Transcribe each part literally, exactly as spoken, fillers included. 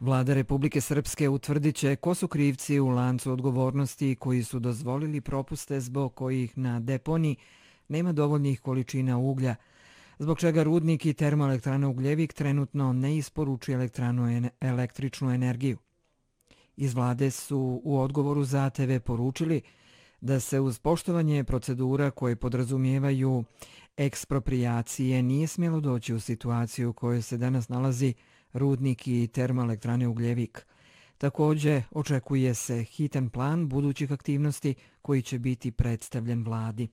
Vlada Republike Srpske utvrdit će ko su krivci u lancu odgovornosti koji su dozvolili propuste zbog kojih na deponiji nema dovoljnih količina uglja, zbog čega rudnik i termoelektrana Ugljevik trenutno ne isporučuje elektranu električnu energiju. Iz vlade su u odgovoru za A T V poručili da se uz poštovanje procedura koje podrazumijevaju eksproprijacije nije smjelo doći u situaciju u kojoj se danas nalazi rudnik i termoelektrane Ugljevik. Također očekuje se hitan plan budućih aktivnosti koji će biti predstavljen vladi.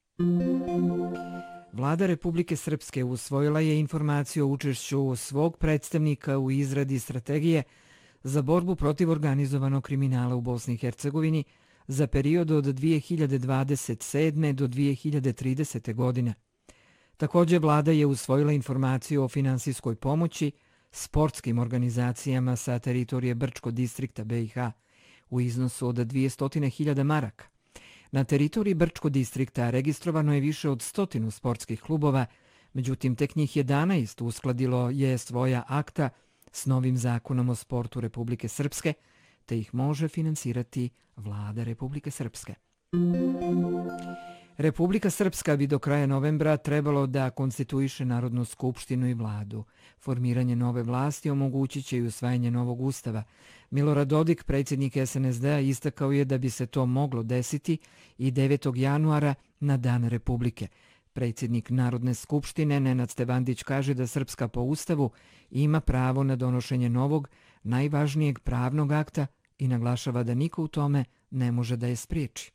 Vlada Republike Srpske usvojila je informaciju o učešću svog predstavnika u izradi strategije za borbu protiv organizovanog kriminala u Bosni i Hercegovini za period od dvije hiljade dvadeset sedme. do dvije hiljade tridesete. godine. Također vlada je usvojila informaciju o finansijskoj pomoći sportskim organizacijama sa teritorije Brčko distrikta B i H u iznosu od dvjesto hiljada maraka. Na teritoriji Brčko distrikta registrovano je više od stotinu sportskih klubova, međutim tek njih jedanaest uskladilo je svoja akta s novim zakonom o sportu Republike Srpske, te ih može finansirati vlada Republike Srpske. Republika Srpska bi do kraja novembra trebalo da konstituiše Narodnu skupštinu i vladu. Formiranje nove vlasti omogućit će i usvajanje novog ustava. Milorad Dodik, predsjednik S N S D-a, istakao je da bi se to moglo desiti i devetog januara na Dan Republike. Predsjednik Narodne skupštine Nenad Stevandić kaže da Srpska po ustavu ima pravo na donošenje novog, najvažnijeg pravnog akta i naglašava da niko u tome ne može da je spriječi.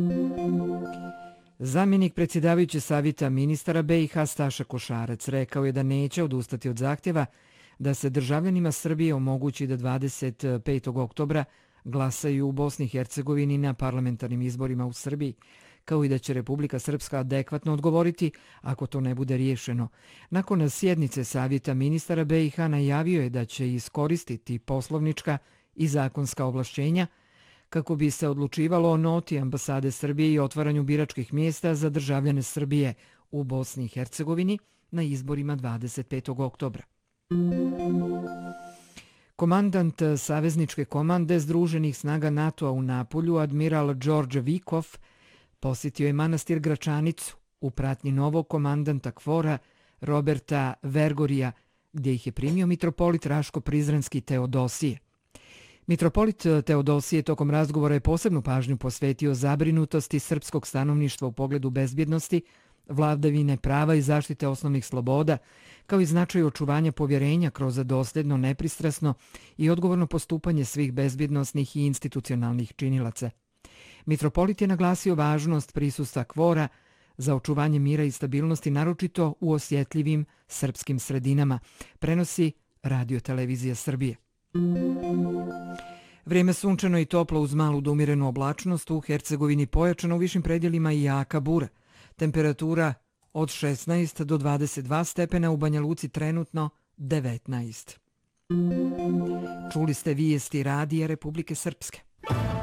Zamjenik predsjedavajuće savjeta ministara B i H Staša Košarac rekao je da neće odustati od zahtjeva da se državljanima Srbije omogući da dvadeset petog oktobra glasaju u Bosni i Hercegovini na parlamentarnim izborima u Srbiji, kao i da će Republika Srpska adekvatno odgovoriti ako to ne bude riješeno. Nakon sjednice savjeta ministara B i H najavio je da će iskoristiti poslovnička i zakonska ovlašćenja kako bi se odlučivalo o noti ambasade Srbije i otvaranju biračkih mjesta za državljane Srbije u Bosni i Hercegovini na izborima dvadeset petog oktobra. Komandant savezničke komande Združenih snaga NATO-a u Napolju, admiral Đorđe Vikov, posjetio je manastir Gračanicu u pratnji novog komandanta KFOR-a Roberta Vergorija, gdje ih je primio mitropolit Raško-Prizrenski Teodosije. Mitropolit Teodosije tokom razgovora je posebnu pažnju posvetio zabrinutosti srpskog stanovništva u pogledu bezbjednosti, vladavine prava i zaštite osnovnih sloboda, kao i značaju očuvanja povjerenja kroz dosljedno, nepristrasno i odgovorno postupanje svih bezbjednosnih i institucionalnih činilaca. Mitropolit je naglasio važnost prisustva KFOR-a za očuvanje mira i stabilnosti, naročito u osjetljivim srpskim sredinama, prenosi Radio Televizija Srbije. Vrijeme sunčano i toplo uz malu do umjerenu oblačnost, u Hercegovini pojačano u višim predjelima i jaka bura. Temperatura od šesnaest do dvadeset dva stepena, u Banja Luci trenutno devetnaest. Čuli ste vijesti Radija Republike Srpske.